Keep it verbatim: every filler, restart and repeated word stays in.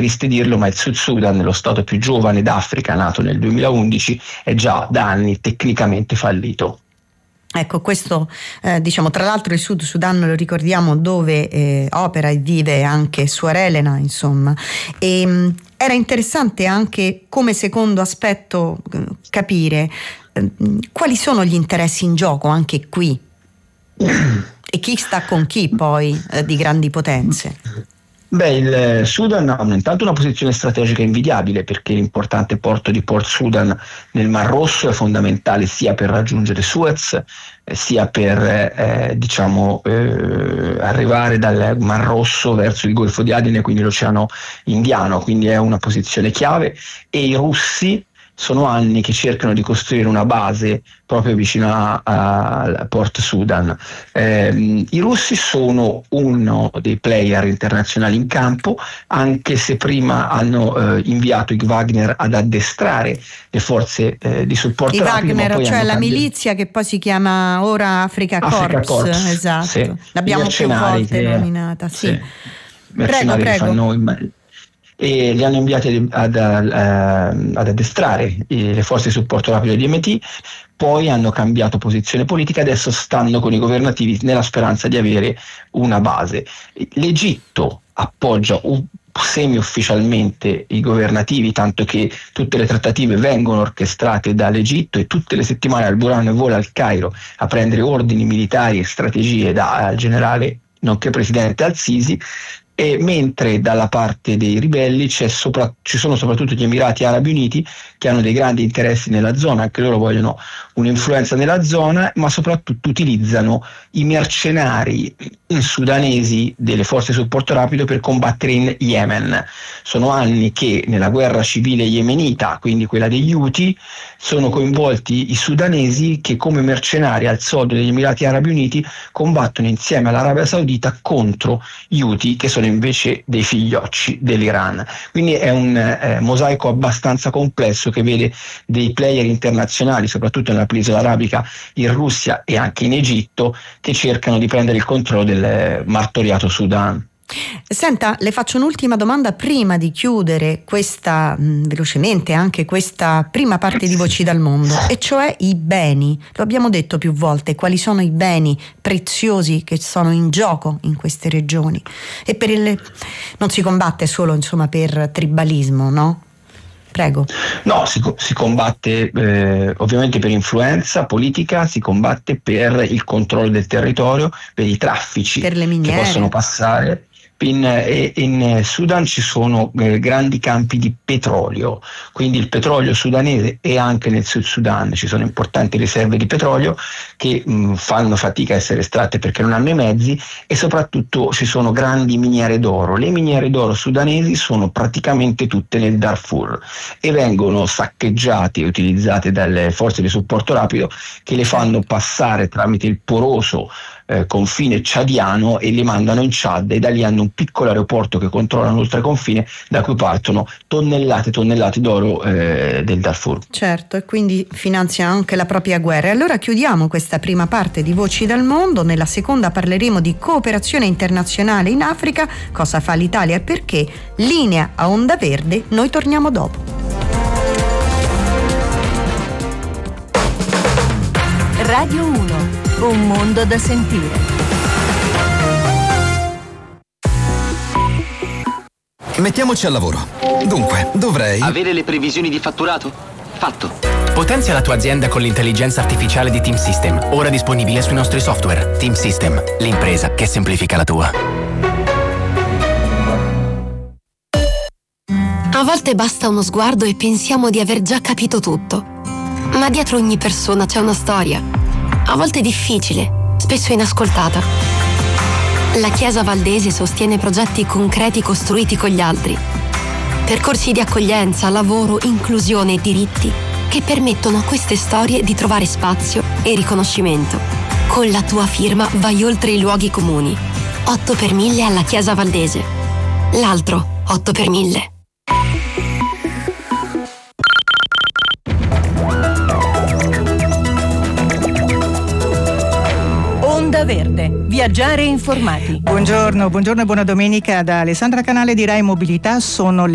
triste dirlo, ma il Sud Sudan, lo stato più giovane d'Africa, nato nel duemilaundici, è già da anni tecnicamente fallito. Ecco, questo eh, diciamo, tra l'altro il Sud Sudan, lo ricordiamo, dove eh, opera e vive anche Suor Elena, insomma. E, mh, era interessante anche, come secondo aspetto, eh, capire eh, quali sono gli interessi in gioco anche qui e chi sta con chi poi eh, di grandi potenze. Beh, il Sudan ha intanto una posizione strategica invidiabile, perché l'importante porto di Port Sudan nel Mar Rosso è fondamentale sia per raggiungere Suez, eh, sia per eh, diciamo eh, arrivare dal Mar Rosso verso il Golfo di Aden e quindi l'Oceano Indiano, quindi è una posizione chiave. E i russi sono anni che cercano di costruire una base proprio vicino a, a Port Sudan. Eh, I russi sono uno dei player internazionali in campo, anche se prima hanno eh, inviato i Wagner ad addestrare le forze eh, di supporto I rapido. Wagner, ma poi cioè la cambiato... milizia che poi si chiama ora Africa, Africa Corps, Corps, esatto. sì. L'abbiamo più volte che... nominata. Sì. Sì. Prego, prego. Fanno... e li hanno inviati ad, ad, ad addestrare le forze di supporto rapido di M T, poi hanno cambiato posizione politica, adesso stanno con i governativi nella speranza di avere una base. L'Egitto appoggia un semi-ufficialmente i governativi, tanto che tutte le trattative vengono orchestrate dall'Egitto e tutte le settimane Al-Burhan vola al Cairo a prendere ordini militari e strategie dal generale nonché presidente Al-Sisi. E mentre dalla parte dei ribelli c'è sopra, ci sono soprattutto gli Emirati Arabi Uniti, che hanno dei grandi interessi nella zona, anche loro vogliono un'influenza nella zona, ma soprattutto utilizzano i mercenari sudanesi delle forze di supporto rapido per combattere in Yemen. Sono anni che nella guerra civile yemenita, quindi quella degli Houthi, sono coinvolti i sudanesi che come mercenari al soldo degli Emirati Arabi Uniti combattono insieme all'Arabia Saudita contro gli Houthi, che sono invece dei figliocci dell'Iran. Quindi è un eh, mosaico abbastanza complesso che vede dei player internazionali, soprattutto nella penisola arabica, in Russia e anche in Egitto, che cercano di prendere il controllo del eh, martoriato Sudan. Senta, le faccio un'ultima domanda prima di chiudere questa mh, velocemente anche questa prima parte di Voci dal Mondo, e cioè i beni. Lo abbiamo detto più volte, quali sono i beni preziosi che sono in gioco in queste regioni. E per il non si combatte solo, insomma, per tribalismo, no? Prego. No, si, si combatte eh, ovviamente per influenza politica, si combatte per il controllo del territorio, per i traffici per le miniere che possono passare. In, in Sudan ci sono eh, grandi campi di petrolio, quindi il petrolio sudanese, e anche nel Sud Sudan ci sono importanti riserve di petrolio che mh, fanno fatica a essere estratte perché non hanno i mezzi, e soprattutto ci sono grandi miniere d'oro. Le miniere d'oro sudanesi sono praticamente tutte nel Darfur e vengono saccheggiate e utilizzate dalle forze di supporto rapido, che le fanno passare tramite il poroso Eh, confine ciadiano e li mandano in Ciad, e da lì hanno un piccolo aeroporto che controllano oltre confine, da cui partono tonnellate e tonnellate d'oro eh, del Darfur. Certo, e quindi finanziano anche la propria guerra. E allora chiudiamo questa prima parte di Voci dal Mondo. Nella seconda parleremo di cooperazione internazionale in Africa, cosa fa l'Italia e perché. Linea a Onda Verde, noi torniamo dopo. Radio uno. Un mondo da sentire. Mettiamoci al lavoro. Dunque, dovrei... avere le previsioni di fatturato? Fatto. Potenzia la tua azienda con l'intelligenza artificiale di Team System, ora disponibile sui nostri software. Team System, l'impresa che semplifica la tua. A volte basta uno sguardo e pensiamo di aver già capito tutto. Ma dietro ogni persona c'è una storia. A volte difficile, spesso inascoltata. La Chiesa Valdese sostiene progetti concreti costruiti con gli altri. Percorsi di accoglienza, lavoro, inclusione e diritti che permettono a queste storie di trovare spazio e riconoscimento. Con la tua firma vai oltre i luoghi comuni. otto per mille alla Chiesa Valdese. L'altro otto per mille. Onda Verde, viaggiare informati. Buongiorno, buongiorno e buona domenica da Alessandra Canale di Rai Mobilità. Sono le